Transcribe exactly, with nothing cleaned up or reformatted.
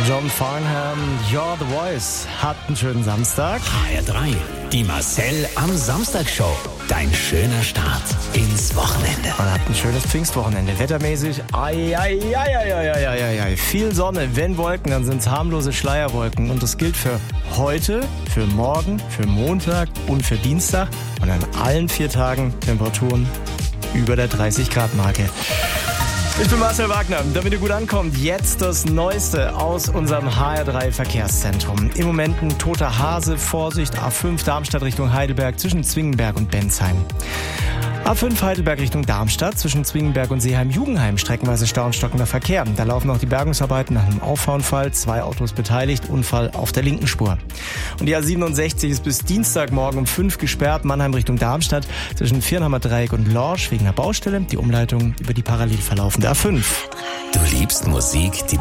John Farnham, You're the Voice, hat einen schönen Samstag. H R drei, die Marcel am Samstag Show. Dein schöner Start ins Wochenende. Man hat ein schönes Pfingstwochenende. Wettermäßig, ai, ai, ai, ai, ai, ai, ai, ai. Viel Sonne, wenn Wolken, dann sind es harmlose Schleierwolken. Und das gilt für heute, für morgen, für Montag und für Dienstag. Und an allen vier Tagen Temperaturen über der dreißig Grad Marke. Ich bin Marcel Wagner. Damit ihr gut ankommt, jetzt das Neueste aus unserem H R drei Verkehrszentrum. Im Moment ein toter Hase, Vorsicht, A fünf Darmstadt Richtung Heidelberg zwischen Zwingenberg und Bensheim. A fünf Heidelberg Richtung Darmstadt zwischen Zwingenberg und Seeheim-Jugendheim streckenweise Stau und stockender Verkehr. Da laufen auch die Bergungsarbeiten nach einem Auffahrunfall, zwei Autos beteiligt, Unfall auf der linken Spur. Und die A siebenundsechzig ist bis Dienstagmorgen um fünf gesperrt, Mannheim Richtung Darmstadt zwischen Viernheimer Dreieck und Lorsch wegen einer Baustelle, die Umleitung über die parallel verlaufende A fünf. Du liebst Musik, die